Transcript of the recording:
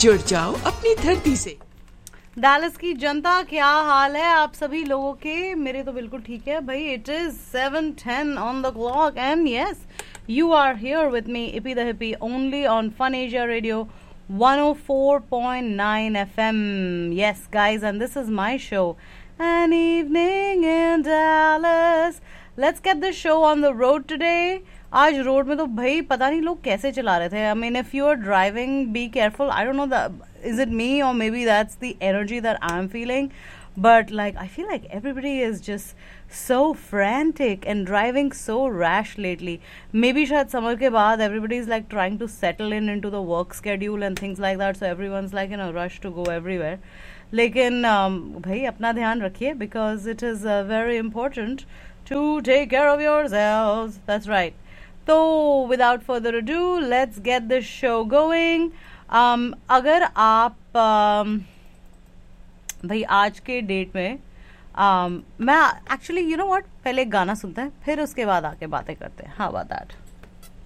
जुड़ जाओ अपनी धरती से। डैलस की जनता, क्या हाल है आप सभी लोगों के? मेरे तो बिल्कुल ठीक है भाई। It is 7:10 on the clock and yes, you are here with me, Ippy the Hippie, only on Fun Asia Radio 104.9 FM. Yes, guys, and this is my show, An Evening in Dallas. Let's get the show on the road today. आज road में तो भाई पता नहीं लोग कैसे चला रहे थे. I mean, if you are driving, be careful. I don't know is it me or maybe that's the energy that I'm feeling. But like, I feel like everybody is just so frantic and driving so rash lately. Maybe shayad summer ke baad everybody is like trying to settle into the work schedule and things like that, so everyone's like in a rush to go everywhere. Lekin bhai apna dhyan rakhiye, because it is very important to take care of yourselves. That's right. So without further ado, let's get the show going. अगर आप भाई आज के date में मैं actually, you know what, पहले गाना सुनते हैं फिर उसके बाद आके बातें करते हैं. How about that?